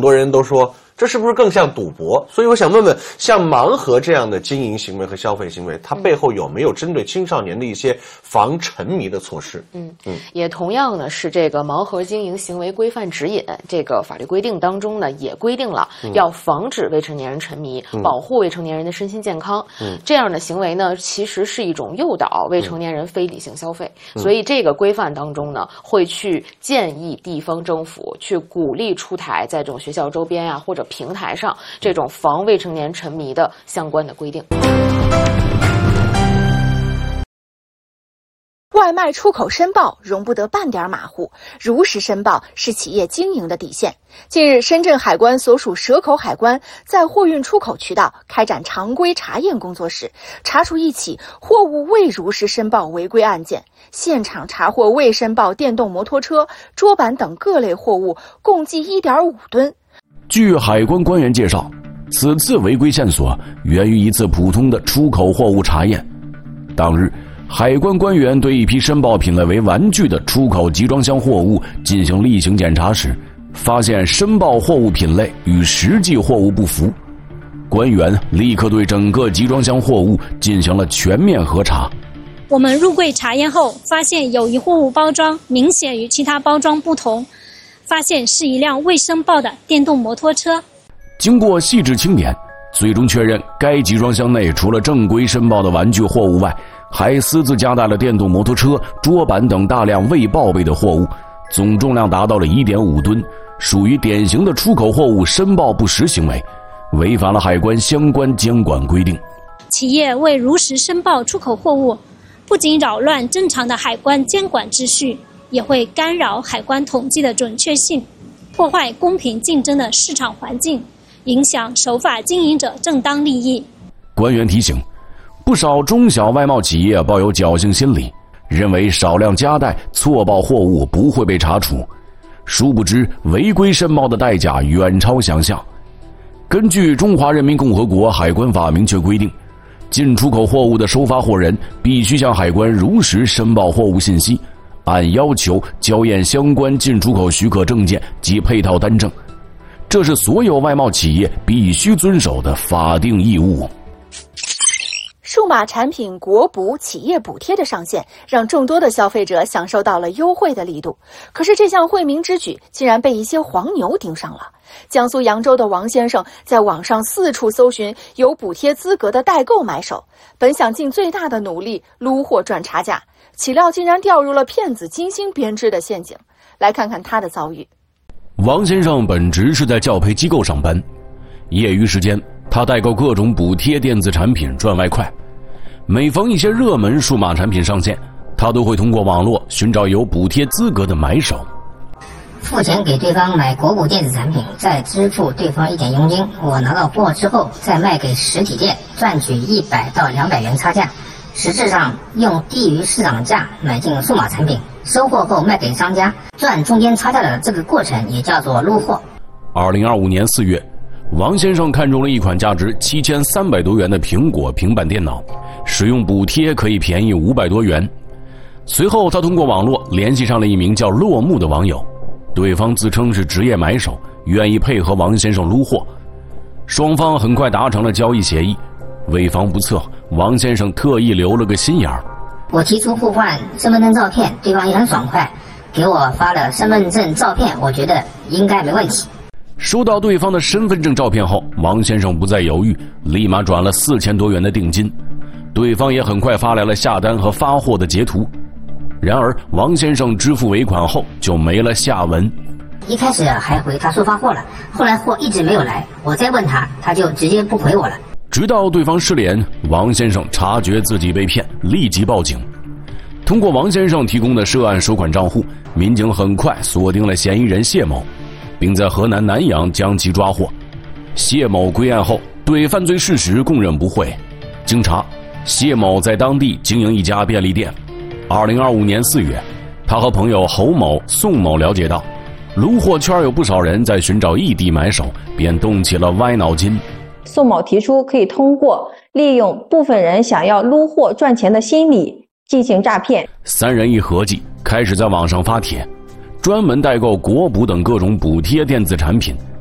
多人都说这是不是更像赌博？所以我想问问，像盲盒这样的经营行为和消费行为，它背后有没有针对青少年的一些防沉迷的措施？ 也同样呢是这个盲盒经营行为规范指引这个法律规定当中呢，也规定了要防止未成年人沉迷，保护未成年人的身心健康。这样的行为呢，其实是一种诱导未成年人非理性消费。所以这个规范当中呢，会去建议地方政府去鼓励出台在这种学校周边啊或者平台上这种防未成年沉迷的相关的规定。 外卖出口申报容不得半点马虎，如实申报是企业经营的底线。近日，深圳海关所属蛇口海关在货运出口渠道开展常规查验工作时，查处一起货物未如实申报违规案件，现场查获未申报电动摩托车、桌板等各类货物，共计 1.5吨。 据海关官员介绍，此次违规线索源于一次普通的出口货物查验。当日，海关官员对一批申报品类为玩具的出口集装箱货物进行例行检查时，发现申报货物品类与实际货物不符。官员立刻对整个集装箱货物进行了全面核查。 我们入柜查验后，发现有一货物包装明显与其他包装不同，发现是一辆未申报的电动摩托车。 经过细致清点，最终确认该集装箱内除了正规申报的玩具货物外，还私自夹带了电动摩托车、桌板等大量未报备的货物，总重量达到了 1.5吨，属于典型的出口货物申报不实行为，违反了海关相关监管规定。 企业未如实申报出口货物，不仅扰乱正常的海关监管秩序，也会干扰海关统计的准确性，破坏公平竞争的市场环境，影响守法经营者正当利益。 官员提醒，不少中小外贸企业抱有侥幸心理，认为少量夹带、错报货物不会被查处，殊不知违规申报的代价远超想象。根据《中华人民共和国海关法》明确规定，进出口货物的收发货人必须向海关如实申报货物信息，按要求交验相关进出口许可证件及配套单证，这是所有外贸企业必须遵守的法定义务。 数码产品国补企业补贴的上线，让众多的消费者享受到了优惠的力度。可是这项惠民之举竟然被一些黄牛盯上了。江苏扬州的王先生在网上四处搜寻有补贴资格的代购买手，本想尽最大的努力撸货赚差价，岂料竟然掉入了骗子精心编织的陷阱。来看看他的遭遇。 王先生本职是在教培机构上班，业余时间他代购各种补贴电子产品赚外快。每逢一些热门数码产品上线，他都会通过网络寻找有补贴资格的买手， 付钱给对方买国补电子产品，再支付对方一点佣金，我拿到货之后再卖给实体店，赚取100到200元差价，实质上用低于市场价买进数码产品，收货后卖给商家，赚中间差价的这个过程也叫做撸货。 2025年4月，王先生看中了一款价值7300多元的苹果平板电脑，使用补贴可以便宜500多元。随后他通过网络联系上了一名叫落木的网友，对方自称是职业买手，愿意配合王先生撸货。双方很快达成了交易协议。为防不测，王先生特意留了个心眼儿。 我提出互换身份证照片，对方也很爽快，给我发了身份证照片，我觉得应该没问题。 收到对方的身份证照片后，王先生不再犹豫，立马转了4000多元的定金。对方也很快发来了下单和发货的截图。然而王先生支付尾款后就没了下文。 一开始还回他说发货了，后来货一直没有来，我再问他，他就直接不回我了。 直到对方失联，王先生察觉自己被骗，立即报警。通过王先生提供的涉案收款账户，民警很快锁定了嫌疑人谢某，并在河南南阳将其抓获。谢某归案后对犯罪事实供认不讳。经查，谢某在当地经营一家便利店。2025年4月，他和朋友侯某、宋某了解到撸货圈有不少人在寻找异地买手，便动起了歪脑筋。 宋某提出可以通过利用部分人想要撸货赚钱的心理进行诈骗。 三人一合计，开始在网上发帖，专门代购国补等各种补贴电子产品。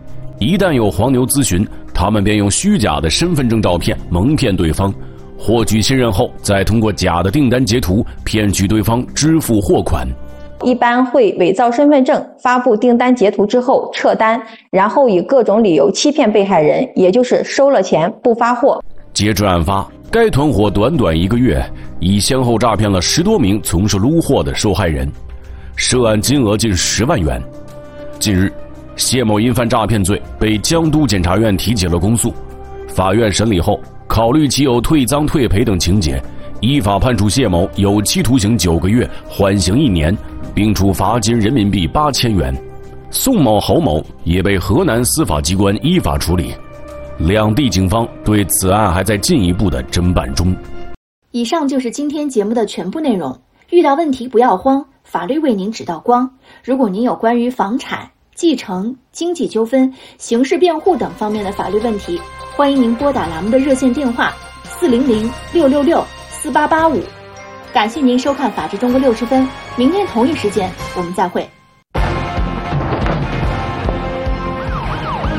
一旦有黄牛咨询，他们便用虚假的身份证照片蒙骗对方，获取信任后，再通过假的订单截图骗取对方支付货款。 一般会伪造身份证，发布订单截图之后撤单，然后以各种理由欺骗被害人，也就是收了钱不发货。 截至案发，该团伙短短1个月，已先后诈骗了10多名从事撸货的受害人，涉案金额近10万元。近日，谢某因犯诈骗罪被江都检察院提起了公诉，法院审理后，考虑其有退赃退赔等情节，依法判处谢某有期徒刑9个月，缓刑1年，并处罚金人民币8000元。宋某、侯某也被河南司法机关依法处理。两地警方对此案还在进一步的侦办中。 以上就是今天节目的全部内容。遇到问题不要慌，法律为您指道光。如果您有关于房产、继承、经济纠纷、刑事辩护等方面的法律问题，欢迎您拨打栏目的热线电话400-666-4885。感谢您收看《法治中国60分》，明天同一时间我们再会。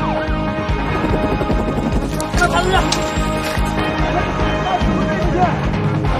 看他们